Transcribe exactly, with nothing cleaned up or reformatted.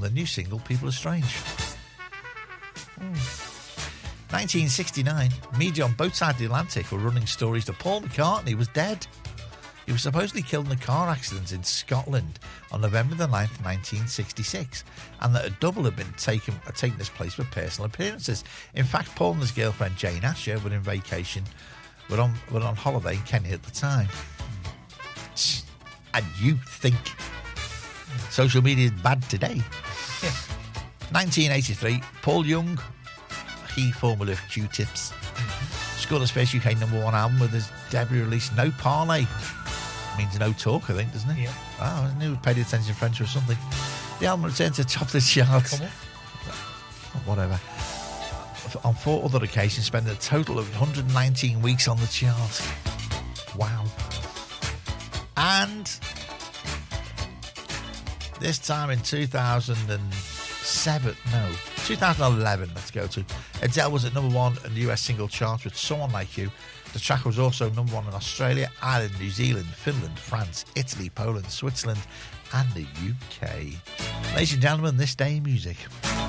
their new single, People Are Strange. Mm. nineteen sixty-nine, media on both sides of the Atlantic were running stories that Paul McCartney was dead. He was supposedly killed in a car accident in Scotland on November the ninth, nineteen sixty-six, and that a double had been taken had taken his place for personal appearances. In fact, Paul and his girlfriend Jane Asher were in vacation, were on were on holiday in Kenya at the time. And you think social media is bad today? Yeah. nineteen eighty-three, Paul Young, he formerly of Q-Tips, mm-hmm. scored his first U K number one album with his debut release, No Parlay. Means no talk, I think, doesn't it? Yeah. Oh, I knew we paid attention to French or something. The album returned to the top of the charts. Come on. Whatever. On four other occasions, spent a total of one hundred nineteen weeks on the chart. Wow. And this time in two thousand seven, no, two thousand eleven, let's go to, Adele was at number one in the U S single chart with Someone Like You. The track was also number one in Australia, Ireland, New Zealand, Finland, France, Italy, Poland, Switzerland, and the U K. Ladies and gentlemen, this day in music.